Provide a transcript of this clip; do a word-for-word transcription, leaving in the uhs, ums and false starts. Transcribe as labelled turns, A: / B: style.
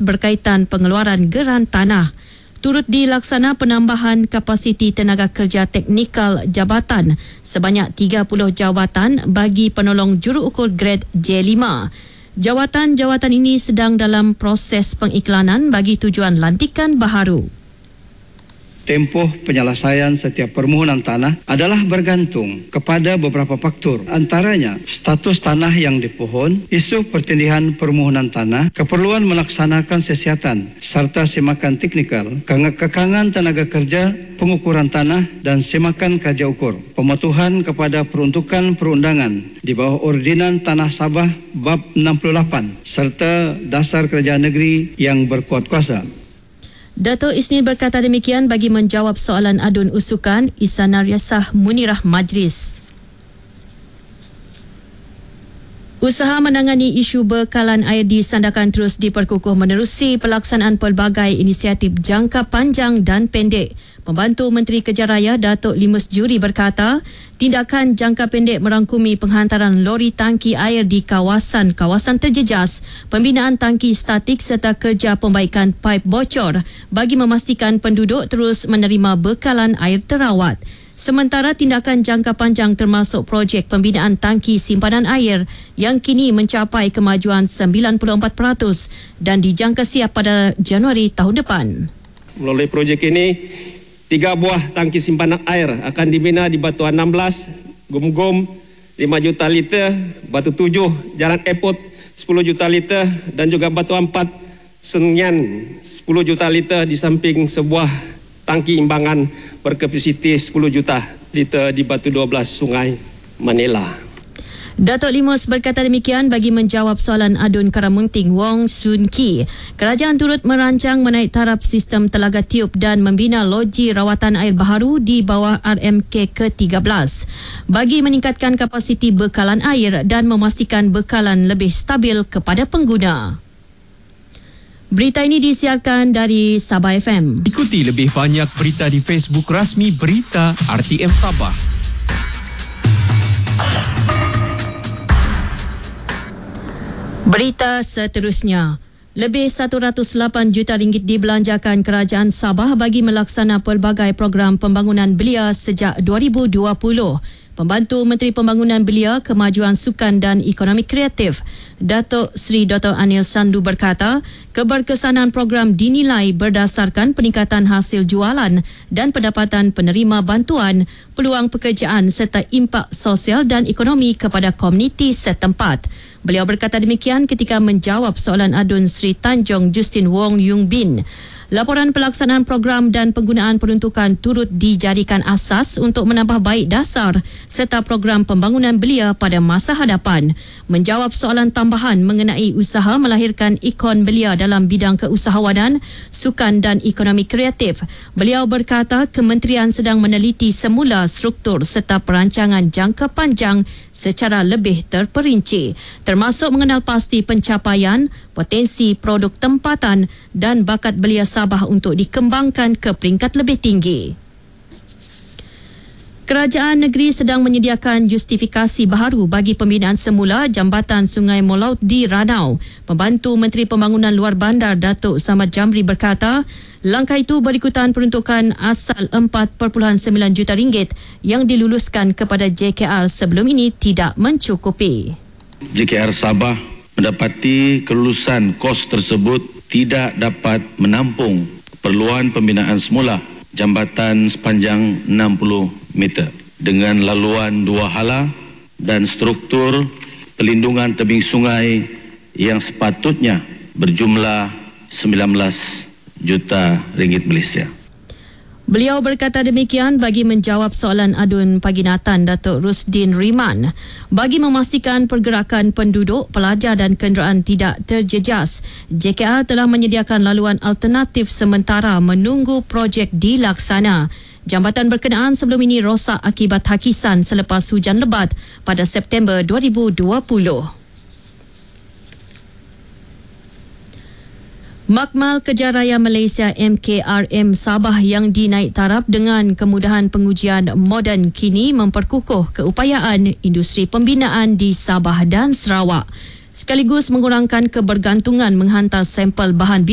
A: berkaitan pengeluaran geran tanah. Turut dilaksana penambahan kapasiti tenaga kerja teknikal jabatan sebanyak tiga puluh jawatan bagi penolong juruukur grade J lima. Jawatan-jawatan ini sedang dalam proses pengiklanan bagi tujuan lantikan baharu.
B: Tempoh penyelesaian setiap permohonan tanah adalah bergantung kepada beberapa faktor. Antaranya, status tanah yang dipohon, isu pertindihan permohonan tanah, keperluan melaksanakan sesiatan, serta semakan teknikal, kekangan tenaga kerja, pengukuran tanah dan semakan kaji ukur. Pematuhan kepada peruntukan perundangan di bawah Ordinan Tanah Sabah Bab enam puluh lapan serta Dasar Kerajaan Negeri yang berkuat kuasa.
A: Dato' Isnin berkata demikian bagi menjawab soalan adun usukan Isana Riasah Munirah Majlis. Usaha menangani isu bekalan air di Sandakan terus diperkukuh menerusi pelaksanaan pelbagai inisiatif jangka panjang dan pendek. Pembantu Menteri Kerja Raya Datuk Limus Juri berkata, tindakan jangka pendek merangkumi penghantaran lori tangki air di kawasan-kawasan terjejas, pembinaan tangki statik serta kerja pembaikan paip bocor bagi memastikan penduduk terus menerima bekalan air terawat. Sementara tindakan jangka panjang termasuk projek pembinaan tangki simpanan air yang kini mencapai kemajuan sembilan puluh empat peratus dan dijangka siap pada Januari tahun depan.
C: Melalui projek ini, tiga buah tangki simpanan air akan dibina di Batuan enam belas, Gum-Gum lima juta liter, Batu tujuh, Jalan Airport sepuluh juta liter dan juga Batuan empat, Senyan sepuluh juta liter di samping sebuah tangki imbangan berkapasiti sepuluh juta liter di Batu dua belas Sungai Manila.
A: Datuk Limus berkata demikian bagi menjawab soalan adun Karamunting Wong Sun Ki. Kerajaan turut merancang menaik taraf sistem telaga tiup dan membina loji rawatan air baharu di bawah R M K ke tiga belas bagi meningkatkan kapasiti bekalan air dan memastikan bekalan lebih stabil kepada pengguna. Berita ini disiarkan dari Sabah F M.
D: Ikuti lebih banyak berita di Facebook rasmi Berita R T M Sabah.
A: Berita seterusnya. Lebih satu ratus lapan juta ringgit dibelanjakan Kerajaan Sabah bagi melaksana pelbagai program pembangunan belia sejak dua ribu dua puluh. Pembantu Menteri Pembangunan Belia, Kemajuan Sukan dan Ekonomi Kreatif, Datuk Seri Doktor Anil Sandu berkata, keberkesanan program dinilai berdasarkan peningkatan hasil jualan dan pendapatan penerima bantuan, peluang pekerjaan serta impak sosial dan ekonomi kepada komuniti setempat. Beliau berkata demikian ketika menjawab soalan adun Sri Tanjung Justin Wong Yung Bin. Laporan pelaksanaan program dan penggunaan peruntukan turut dijadikan asas untuk menambah baik dasar serta program pembangunan belia pada masa hadapan. Menjawab soalan tambahan mengenai usaha melahirkan ikon belia dalam bidang keusahawanan, sukan dan ekonomi kreatif, beliau berkata kementerian sedang meneliti semula struktur serta perancangan jangka panjang secara lebih terperinci, termasuk mengenal pasti pencapaian, potensi produk tempatan dan bakat belia Sabah untuk dikembangkan ke peringkat lebih tinggi. Kerajaan negeri sedang menyediakan justifikasi baharu bagi pembinaan semula jambatan Sungai Molaut di Ranau. Pembantu Menteri Pembangunan Luar Bandar Datuk Samad Jamri berkata, langkah itu berikutan peruntukan asal empat perpuluhan sembilan juta ringgit yang diluluskan kepada J K R sebelum ini tidak mencukupi.
E: J K R Sabah mendapati kelulusan kos tersebut tidak dapat menampung keperluan pembinaan semula jambatan sepanjang enam puluh meter dengan laluan dua hala dan struktur pelindungan tebing sungai yang sepatutnya berjumlah sembilan belas juta ringgit Malaysia.
A: Beliau berkata demikian bagi menjawab soalan adun Paginatan Datuk Rusdin Riman. Bagi memastikan pergerakan penduduk, pelajar dan kenderaan tidak terjejas, J K R telah menyediakan laluan alternatif sementara menunggu projek dilaksana. Jambatan berkenaan sebelum ini rosak akibat hakisan selepas hujan lebat pada September dua ribu dua puluh. Makmal Kerja Raya Malaysia M K R M Sabah yang dinaik taraf dengan kemudahan pengujian moden kini memperkukuh keupayaan industri pembinaan di Sabah dan Sarawak, sekaligus mengurangkan kebergantungan menghantar sampel bahan